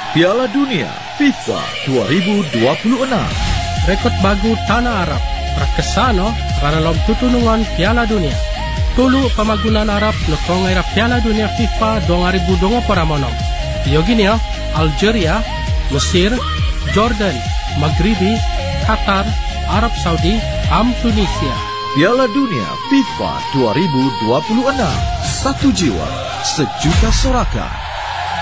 Piala Dunia FIFA 2026. Rekod bagu Tanah Arab Prakesano Ranalom tutunungan Piala Dunia. Tulu pamagunan Arab nukongaira Piala Dunia FIFA 2020 paramonong. Yoginia, Algeria, Mesir, Jordan, Maghribi, Qatar, Arab Saudi, Tunisia. Piala Dunia FIFA 2026. Satu jiwa, sejuta sorakan.